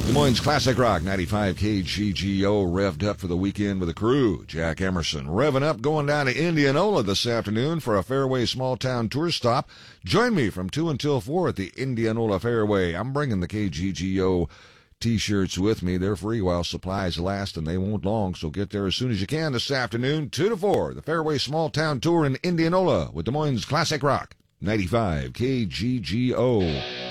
Des Moines Classic Rock 95 KGGO revved up for the weekend with the crew. Jack Emerson revving up, going down to Indianola this afternoon for a Fairway Small Town Tour stop. Join me from 2 until 4 at the Indianola Fairway. I'm bringing the KGGO T-shirts with me. They're free while supplies last, and they won't long, so get there as soon as you can this afternoon. 2 to 4, the Fairway Small Town Tour in Indianola with Des Moines Classic Rock 95 KGGO.